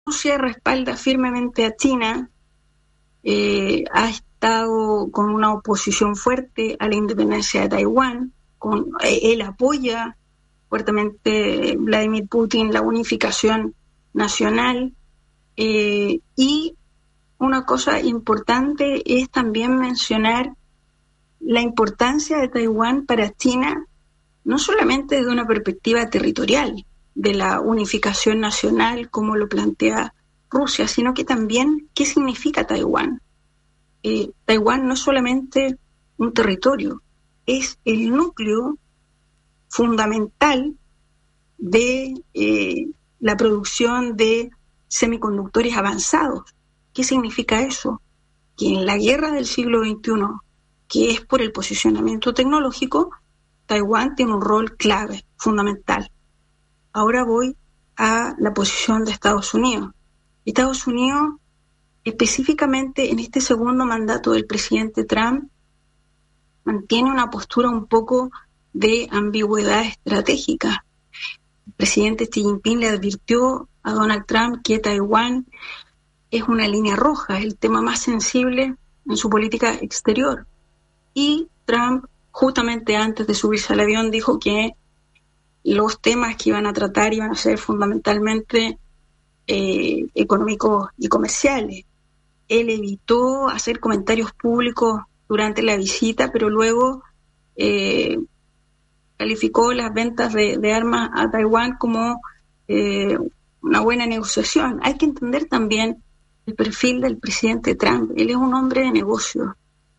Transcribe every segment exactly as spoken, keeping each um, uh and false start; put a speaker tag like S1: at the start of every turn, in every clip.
S1: Rusia respalda firmemente a China, eh, ha estado con una oposición fuerte a la independencia de Taiwán, con, eh, él apoya fuertemente Vladimir Putin la unificación nacional, eh, y una cosa importante es también mencionar la importancia de Taiwán para China, no solamente desde una perspectiva territorial de la unificación nacional, como lo plantea Rusia, sino que también qué significa Taiwán. Eh, Taiwán no es solamente un territorio, es el núcleo fundamental de eh, la producción de semiconductores avanzados. ¿Qué significa eso? Que en la guerra del siglo veintiuno, que es por el posicionamiento tecnológico, Taiwán tiene un rol clave, fundamental. Ahora voy a la posición de Estados Unidos. Estados Unidos, específicamente en este segundo mandato del presidente Trump, mantiene una postura un poco de ambigüedad estratégica. El presidente Xi Jinping le advirtió a Donald Trump que Taiwán es una línea roja, es el tema más sensible en su política exterior. Y Trump, justamente antes de subirse al avión, dijo que los temas que iban a tratar iban a ser fundamentalmente eh, económicos y comerciales. Él evitó hacer comentarios públicos durante la visita, pero luego eh, calificó las ventas de, de armas a Taiwán como eh, una buena negociación. Hay que entender también el perfil del presidente Trump. Él es un hombre de negocios.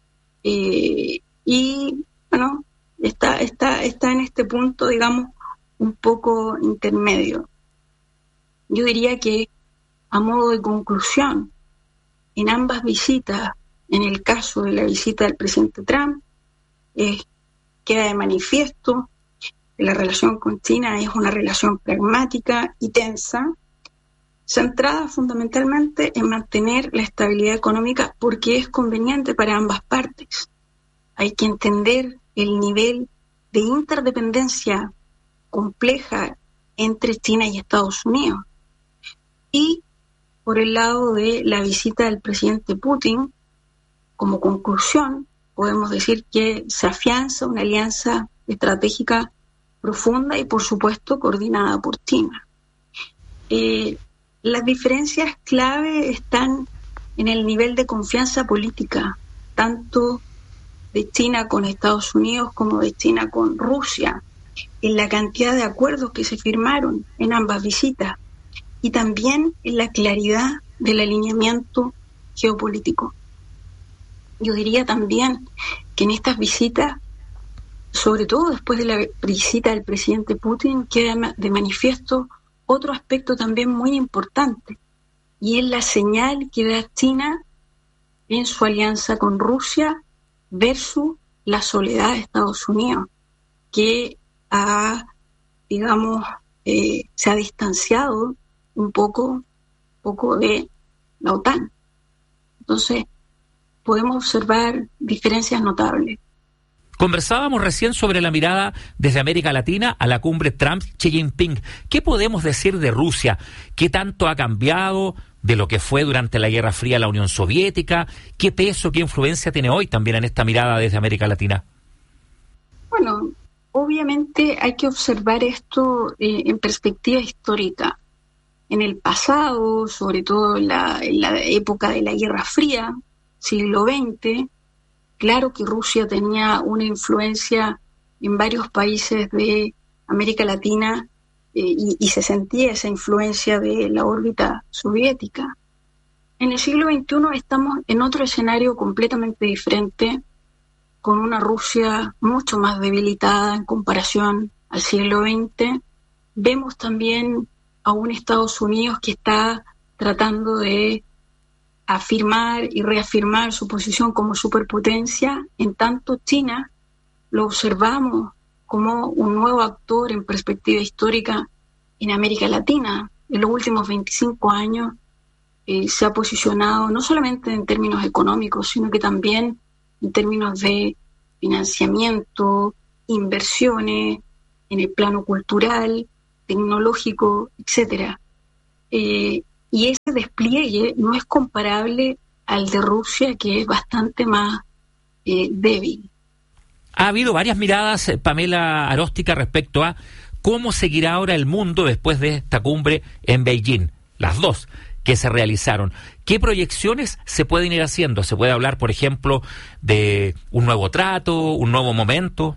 S1: Eh, y, bueno, está, está, está en este punto, digamos, un poco intermedio. Yo diría que, a modo de conclusión, en ambas visitas, en el caso de la visita del presidente Trump, eh, queda de manifiesto que la relación con China es una relación pragmática y tensa, centrada fundamentalmente en mantener la estabilidad económica porque es conveniente para ambas partes. Hay que entender el nivel de interdependencia compleja entre China y Estados Unidos. Y por el lado de la visita del presidente Putin, como conclusión, podemos decir que se afianza una alianza estratégica profunda y, por supuesto, coordinada por China. Eh, las diferencias clave están en el nivel de confianza política, tanto de China con Estados Unidos como de China con Rusia, en la cantidad de acuerdos que se firmaron en ambas visitas y también en la claridad del alineamiento geopolítico. Yo diría también que en estas visitas, sobre todo después de la visita del presidente Putin, queda de manifiesto otro aspecto también muy importante, y es la señal que da China en su alianza con Rusia versus la soledad de Estados Unidos, que ha, digamos, eh, se ha distanciado un poco, poco de la OTAN. Entonces, podemos observar diferencias notables.
S2: Conversábamos recién sobre la mirada desde América Latina a la cumbre Trump-Xi Jinping. ¿Qué podemos decir de Rusia? ¿Qué tanto ha cambiado de lo que fue durante la Guerra Fría la Unión Soviética? ¿Qué peso, qué influencia tiene hoy también en esta mirada desde América Latina?
S1: Bueno, obviamente hay que observar esto eh, en perspectiva histórica. En el pasado, sobre todo en la, en la época de la Guerra Fría, siglo veinte, claro que Rusia tenía una influencia en varios países de América Latina eh, y, y se sentía esa influencia de la órbita soviética. En el siglo veintiuno estamos en otro escenario completamente diferente, con una Rusia mucho más debilitada en comparación al siglo veinte. Vemos también a un Estados Unidos que está tratando de afirmar y reafirmar su posición como superpotencia. En tanto, China lo observamos como un nuevo actor en perspectiva histórica en América Latina. En los últimos veinticinco años eh, se ha posicionado no solamente en términos económicos, sino que también en términos de financiamiento, inversiones, en el plano cultural, tecnológico, etcétera. Eh, y ese despliegue no es comparable al de Rusia, que es bastante más eh, débil.
S2: Ha habido varias miradas, Pamela Aróstica, respecto a cómo seguirá ahora el mundo después de esta cumbre en Beijing, las dos que se realizaron. ¿Qué proyecciones se pueden ir haciendo? ¿Se puede hablar, por ejemplo, de un nuevo trato, un nuevo momento?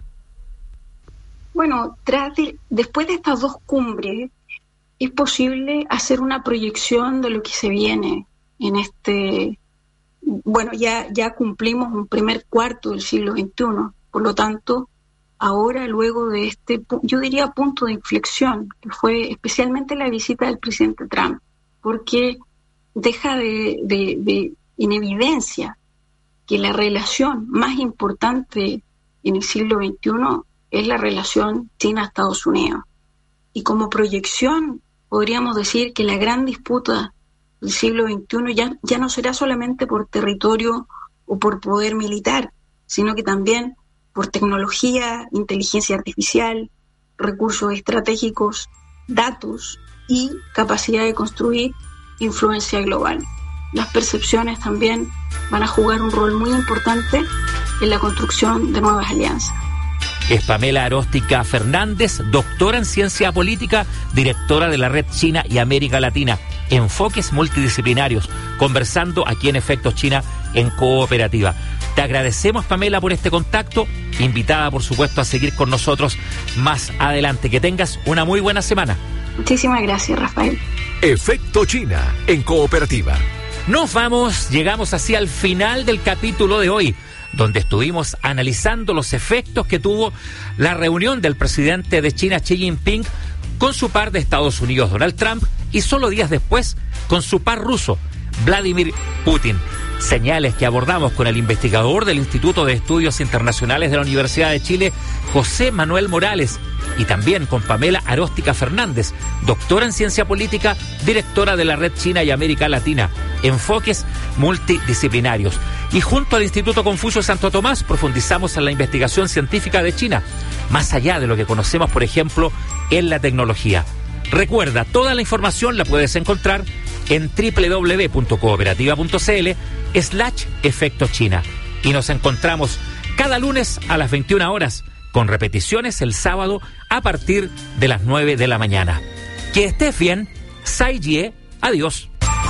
S1: Bueno, tras de, después de estas dos cumbres, es posible hacer una proyección de lo que se viene en este... Bueno, ya, ya cumplimos un primer cuarto del siglo veintiuno, por lo tanto, ahora, luego de este, yo diría, punto de inflexión, que fue especialmente la visita del presidente Trump, porque deja de, de, de en evidencia que la relación más importante en el siglo veintiuno es la relación China-Estados Unidos. Y como proyección, podríamos decir que la gran disputa del siglo veintiuno ya, ya no será solamente por territorio o por poder militar, sino que también por tecnología, inteligencia artificial, recursos estratégicos, datos y capacidad de construir influencia global. Las percepciones también van a jugar un rol muy importante en la construcción de nuevas alianzas.
S2: Es Pamela Aróstica Fernández, doctora en ciencia política, directora de la Red China y América Latina, Enfoques Multidisciplinarios, conversando aquí en Efectos China en Cooperativa. Te agradecemos, Pamela, por este contacto, invitada, por supuesto, a seguir con nosotros más adelante. Que tengas una muy buena semana.
S1: Muchísimas gracias, Rafael.
S3: Efecto China en Cooperativa.
S2: Nos vamos, llegamos así al final del capítulo de hoy, donde estuvimos analizando los efectos que tuvo la reunión del presidente de China, Xi Jinping, con su par de Estados Unidos, Donald Trump, y solo días después con su par ruso, Vladimir Putin. Señales que abordamos con el investigador del Instituto de Estudios Internacionales de la Universidad de Chile, José Manuel Morales, y también con Pamela Aróstica Fernández, doctora en ciencia política, directora de la Red China y América Latina, Enfoques Multidisciplinarios. Y junto al Instituto Confucio Santo Tomás profundizamos en la investigación científica de China, más allá de lo que conocemos, por ejemplo, en la tecnología. Recuerda, toda la información la puedes encontrar en doble u doble u doble u punto cooperativa punto c l slash efecto China. Y nos encontramos cada lunes a las veintiuna horas, con repeticiones el sábado a partir de las nueve de la mañana. Que estés bien, Sai Jie, adiós.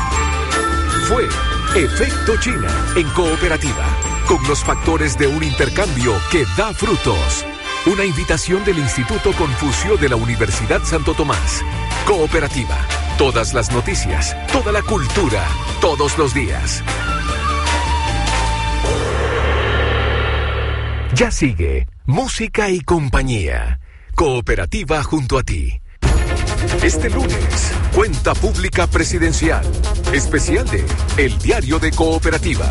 S3: Fue Efecto China en Cooperativa, con los factores de un intercambio que da frutos. Una invitación del Instituto Confucio de la Universidad Santo Tomás. Cooperativa. Todas las noticias, toda la cultura, todos los días. Ya sigue Música y Compañía. Cooperativa junto a ti. Este lunes, Cuenta Pública Presidencial. Especial de El Diario de Cooperativa.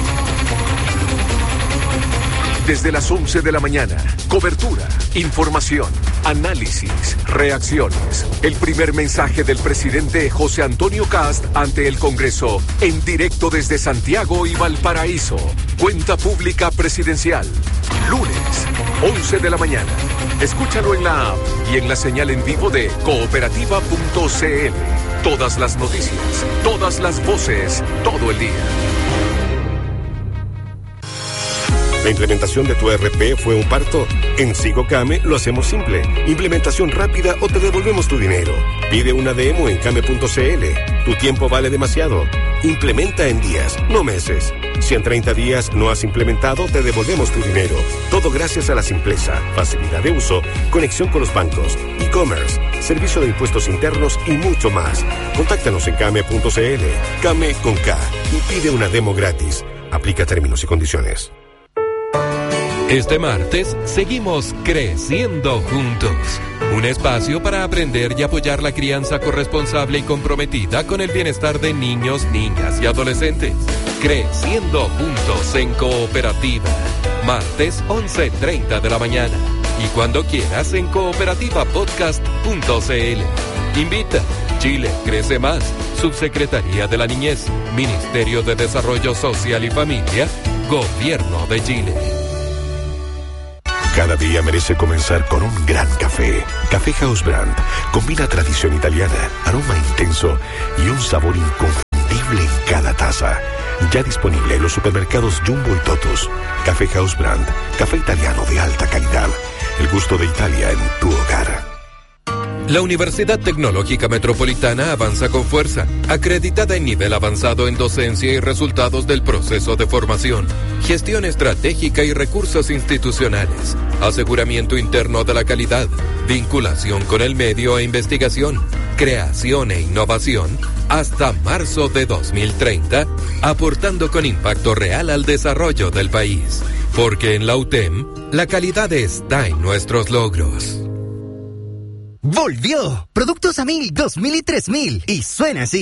S3: Desde las once de la mañana, cobertura, información, análisis, reacciones. El primer mensaje del presidente José Antonio Kast ante el Congreso, en directo desde Santiago y Valparaíso. Cuenta Pública Presidencial. Lunes, once de la mañana. Escúchalo en la app y en la señal en vivo de cooperativa punto c l. Todas las noticias, todas las voces, todo el día.
S4: ¿La implementación de tu E R P fue un parto? En Sigocame lo hacemos simple. Implementación rápida o te devolvemos tu dinero. Pide una demo en came punto c l. Tu tiempo vale demasiado. Implementa en días, no meses. Si en treinta días no has implementado, te devolvemos tu dinero. Todo gracias a la simpleza, facilidad de uso, conexión con los bancos, e-commerce, servicio de impuestos internos y mucho más. Contáctanos en came punto c l. Came con K y pide una demo gratis. Aplica términos y condiciones.
S5: Este martes seguimos creciendo juntos. Un espacio para aprender y apoyar la crianza corresponsable y comprometida con el bienestar de niños, niñas y adolescentes. Creciendo juntos en Cooperativa. Martes once treinta de la mañana. Y cuando quieras en cooperativa podcast punto c l. Invita. Chile crece más. Subsecretaría de la Niñez. Ministerio de Desarrollo Social y Familia. Gobierno de Chile.
S4: Cada día merece comenzar con un gran café. Café House Brand combina tradición italiana, aroma intenso y un sabor inconfundible en cada taza. Ya disponible en los supermercados Jumbo y Totus. Café House Brand, café italiano de alta calidad. El gusto de Italia en tu hogar.
S5: La Universidad Tecnológica Metropolitana avanza con fuerza, acreditada en nivel avanzado en docencia y resultados del proceso de formación, gestión estratégica y recursos institucionales, aseguramiento interno de la calidad, vinculación con el medio e investigación, creación e innovación, hasta marzo de dos mil treinta, aportando con impacto real al desarrollo del país. Porque en la U T E M, la calidad está en nuestros logros.
S6: ¡Volvió! Productos a mil, dos mil y tres mil. Y suena así.